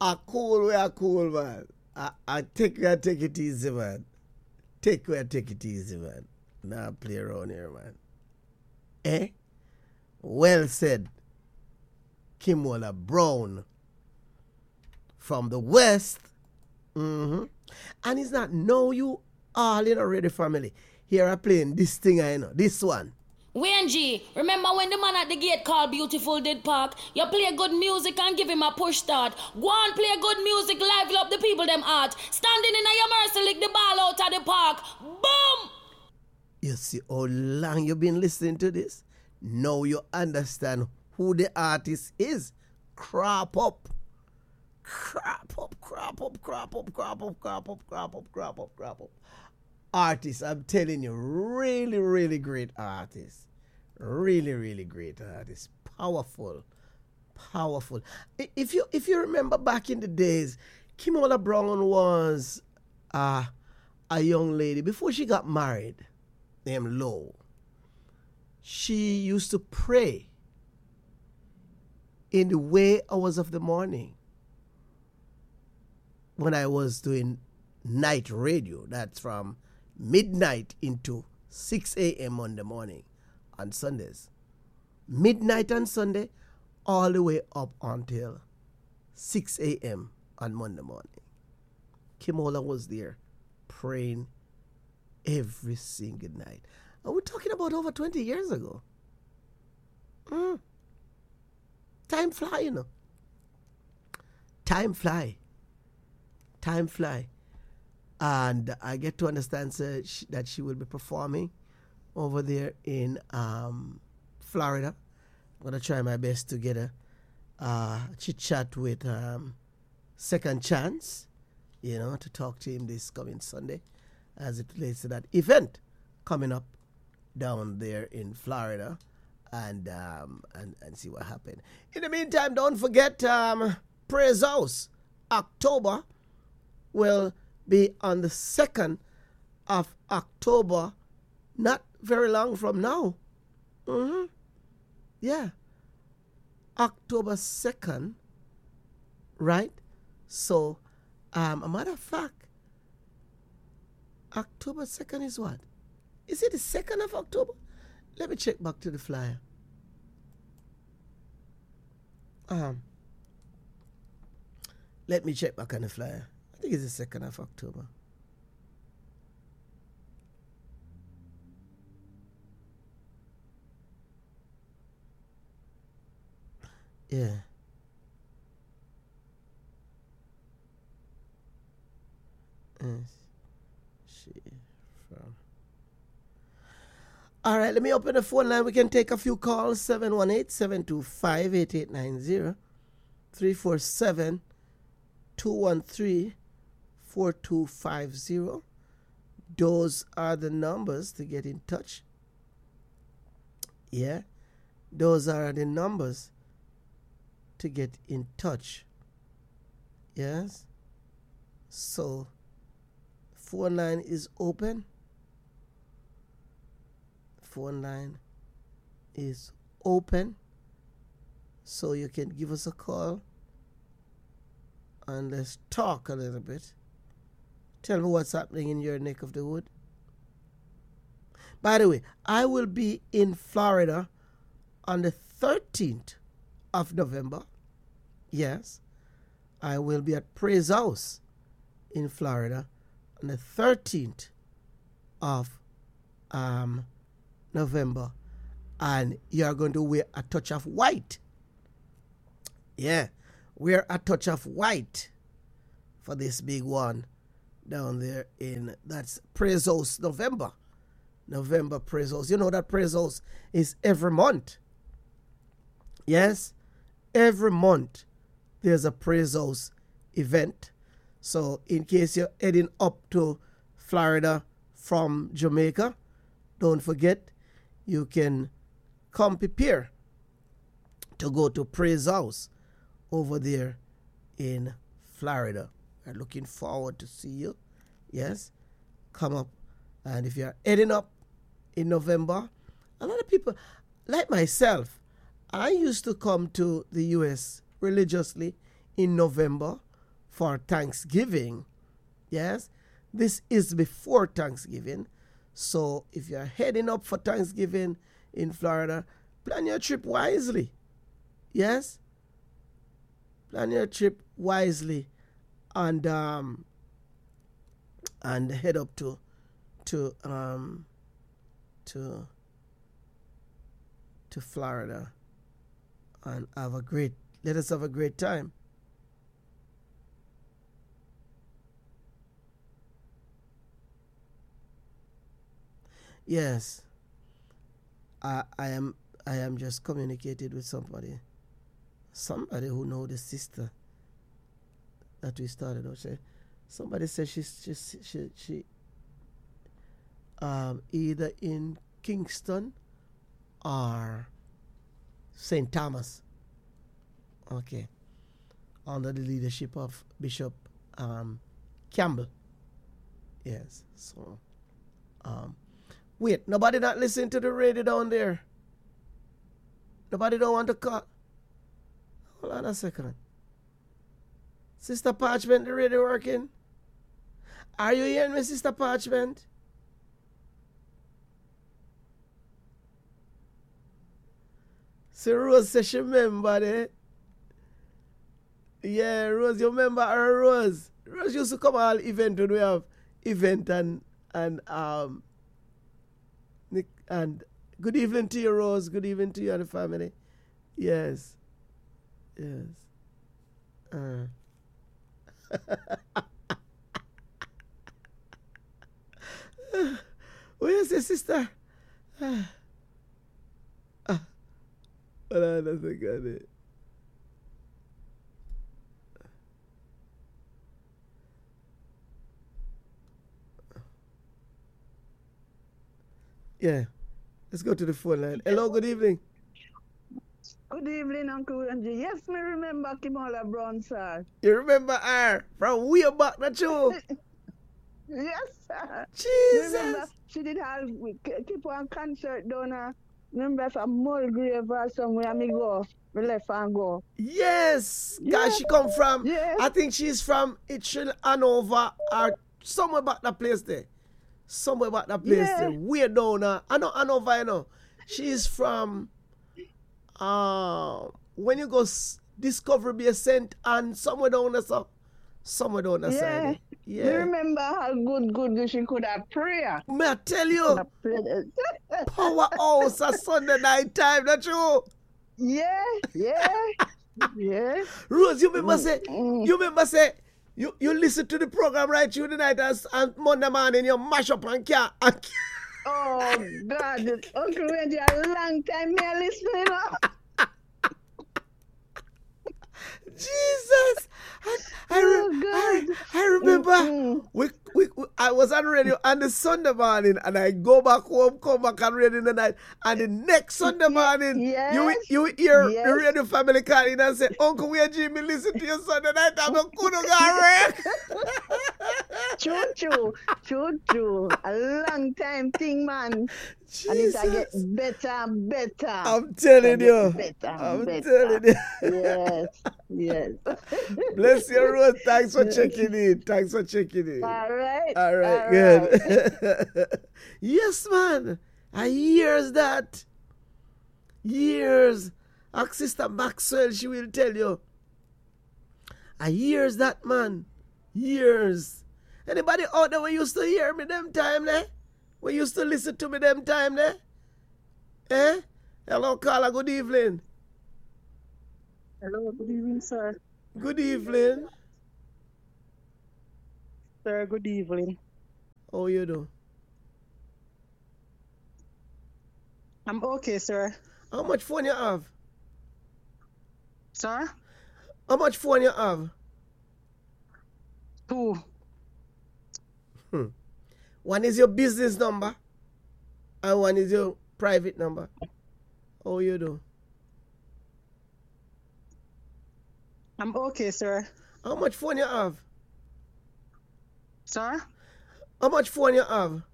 A cool, man. I take it easy, man. Take it easy, man. Nah, play around here, man. Eh? Well said. Kimola Brown from the West. And it's not know you all in already family. Here I playing this thing I know. This one. Wayne G, remember when the man at the gate called Beautiful did park? You play good music and give him a push start. Go and play good music, liven up the people them heart. Standing in a your mercy, lick the ball out of the park. Boom! You see how long you been listening to this? Now you understand who the artist is. Crop up. Artist, I'm telling you, really, really great artist. Really, really great artist. Powerful. If you remember back in the days, Kimola Brown was a young lady before she got married, named Lo. She used to pray in the wee hours of the morning when I was doing night radio. That's from midnight into 6 a.m. on the morning on Sundays. Midnight on Sunday, all the way up until 6 a.m. on Monday morning. Kimola was there praying every single night. And we're talking about over 20 years ago. Time fly, you know. Time fly. And I get to understand that she will be performing over there in Florida. I'm going to try my best to get a chit-chat with Second Chance, to talk to him this coming Sunday as it relates to that event coming up down there in Florida and see what happened. In the meantime, don't forget Praise House, October will be on the 2nd of October, not very long from now. Yeah. October 2nd, right? So, a matter of fact, October 2nd is what? Is it the 2nd of October? Let me check back to the flyer. Let me check back on the flyer. I think it's the 2nd of October. Yeah. All right, let me open the phone line. We can take a few calls. 718-725-8890. 347-213-4250. Those are the numbers to get in touch. Yeah, those are the numbers to get in touch. Yes. So, phone line is open. Phone line is open. So you can give us a call and let's talk a little bit. Tell me what's happening in your neck of the wood. By the way, I will be in Florida on the 13th of November. Yes, I will be at Praise House in Florida on the 13th of November. And you're going to wear a touch of white. Yeah, wear a touch of white for this big one down there that's Praise House November. November Praise House. You know that Praise House is every month. Yes, every month there's a Praise House event. So in case you're heading up to Florida from Jamaica, don't forget you can come prepare to go to Praise House over there in Florida. I'm looking forward to see you. Yes, come up. And if you're heading up in November, a lot of people, like myself, I used to come to the U.S. religiously in November for Thanksgiving. Yes, this is before Thanksgiving. So if you're heading up for Thanksgiving in Florida, plan your trip wisely. Yes, plan your trip wisely, and head up to Florida and let us have a great time. Yes, I am just communicated with somebody who know the sister that we started out. Somebody said she either in Kingston or St. Thomas. Okay, under the leadership of Bishop Campbell. Yes, so wait, nobody not listening to the radio down there? Nobody don't want to call? Hold on a second. Sister Parchment, the radio working? Are you hearing me, Sister Parchment? So Rose says she remember it. Yeah, Rose, you remember her, Rose? Rose used to come all event when we have event and good evening to you, Rose. Good evening to you and the family. Yes. Yes. Where is your sister? Hold on a second. Yeah. Let's go to the phone line. Hello, good evening. Good evening, Uncle Angie. Yes, me remember Kimola Brown, sir. You remember her from way back, not you? Yes, sir. Jesus. Remember, she did have keep on concert down. Remember from Mulgrave or somewhere me go. Me left and go. Yes. Guys, she come from, yes. I think she's from Itchel, Hanover, or somewhere back that place there. Somewhere about that place there. Way down. I know Hanover, you know. She's from when you go Discovery Bay Saint and somewhere down there, so somewhere down there side. Yeah. You remember how good she could have prayer. May I tell you? Powerhouse at Sunday night time, not you? Yeah. Rose, you remember say you listen to the program right through the night and Monday morning you mash up and can't. Oh God, Uncle Reggie, a long time me listening. Jesus, I remember I was on radio on the Sunday morning and I go back home, come back on radio in the night, and the next Sunday morning you hear the radio family calling and say, Uncle, where Jimmy listen to your Sunday night, I'm a couldn't go True. A long time thing, man. Jesus. And it's get better and better. I'm telling you. I'm telling you. Yes. Bless your Rose. Thanks for checking in. All right. Good. Yes, man. I hears that. Years. Ask Sister Maxwell, she will tell you. I hears that, man. Years. Anybody out there who used to hear me them time, ne? Who used to listen to me them time, ne? Hello, Carla, good evening. Hello, good evening, sir. Good evening. Sir, good evening. How you do? I'm okay, sir. How much phone you have? Sir? How much phone you have? 2. One is your business number and one is your private number. How you do? I'm okay, sir. How much phone you have? Sir? How much phone you have?